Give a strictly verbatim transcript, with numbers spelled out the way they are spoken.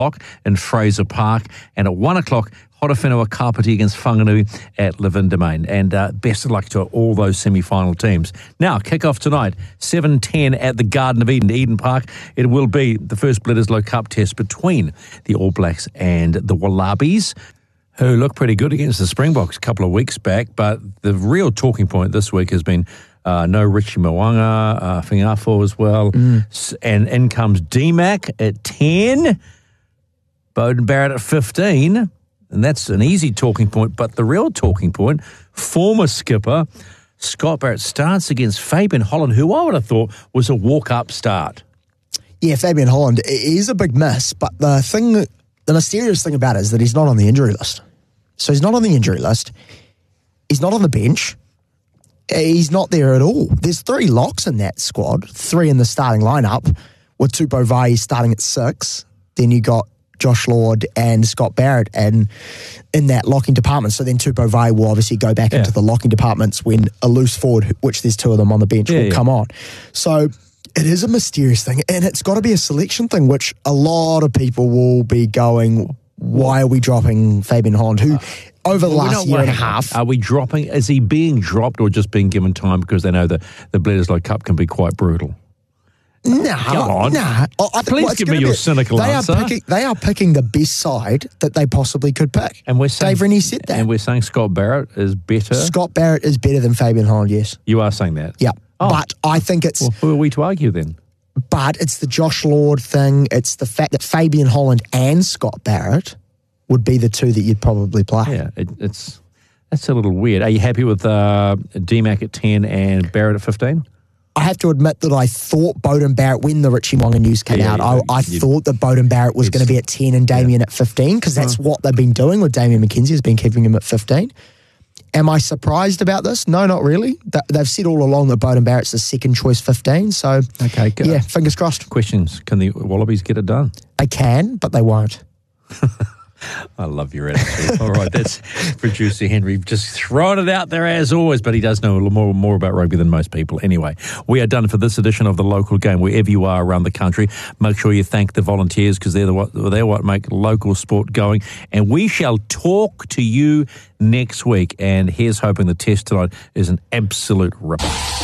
o'clock in Fraser Park, and at one o'clock, Horowhenua Kapiti against Whanganui at Levin Domain. And uh, best of luck to all those semi-final teams. Now, kick-off tonight, seven ten at the Garden of Eden, Eden Park. It will be the first Bledisloe Cup test between the All Blacks and the Wallabies, who looked pretty good against the Springboks a couple of weeks back. But the real talking point this week has been uh, no Richie Mo'unga, uh, Fingafo as well. Mm. And in comes D-Mac at ten, Beauden Barrett at fifteen. And that's an easy talking point, but the real talking point, former skipper Scott Barrett starts against Fabian Holland, who I would have thought was a walk-up start. Yeah, Fabian Holland is a big miss, but the thing, the mysterious thing about it is that he's not on the injury list. So he's not on the injury list. He's not on the bench. He's not there at all. There's three locks in that squad, three in the starting lineup, with Tupou Vaa'i starting at six. Then you got Josh Lord and Scott Barrett and in that locking department. So then Tupou Vaa'i will obviously go back yeah. into the locking departments when a loose forward, which there's two of them on the bench, yeah, will yeah. come on. So it is a mysterious thing, and it's got to be a selection thing, which a lot of people will be going, why are we dropping Fabian Holland, who over the well, last year and a half... Are we dropping, is he being dropped or just being given time because they know that the Bledisloe Cup can be quite brutal? No, Come on. nah. I, Please well, give me your be, cynical they answer. Are picking, they are picking the best side that they possibly could pick. And we're saying, Dave Rennie said that. And we're saying Scott Barrett is better? Scott Barrett is better than Fabian Holland, yes. You are saying that? Yeah. Oh. But I think it's... Well, who are we to argue then? But it's the Josh Lord thing. It's the fact that Fabian Holland and Scott Barrett would be the two that you'd probably play. Yeah, it, it's that's a little weird. Are you happy with uh, D-Mac at ten and Barrett at fifteen? I have to admit that I thought Beauden Barrett, when the Richie Mo'unga news came yeah, out, I, I thought that Beauden Barrett was going to be at ten and Damien yeah. at fifteen, because that's uh. what they've been doing with Damien McKenzie, has been keeping him at fifteen. Am I surprised about this? No, not really. They've said all along that Beauden Barrett's the second choice fifteen, so okay, good. Yeah, fingers crossed. Questions, can the Wallabies get it done? They can, but they won't. I love your attitude. All right, that's producer Henry just throwing it out there as always, but he does know a little more, more about rugby than most people. Anyway, we are done for this edition of The Local Game. Wherever you are around the country, make sure you thank the volunteers, because they're, the what, they're what make local sport going. And we shall talk to you next week. And here's hoping the test tonight is an absolute ripper.